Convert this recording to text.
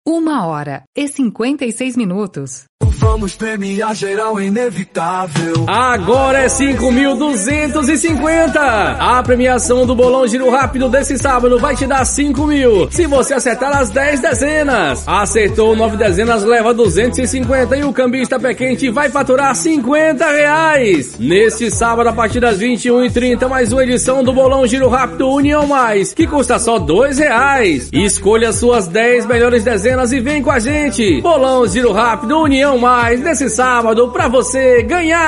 1h56. Vamos premiar geral, é inevitável. Agora é 5.250. A premiação do Bolão Giro Rápido desse sábado vai te dar 5.000 se você acertar as 10 dezenas. Acertou 9 dezenas, leva 250 e o cambista pé quente vai faturar R$50. Neste sábado, a partir das 21h30, mais uma edição do Bolão Giro Rápido União Mais, que custa só R$2. Escolha suas 10 melhores dezenas e vem com a gente. Bolão Giro Rápido União Mais, nesse sábado, pra você ganhar.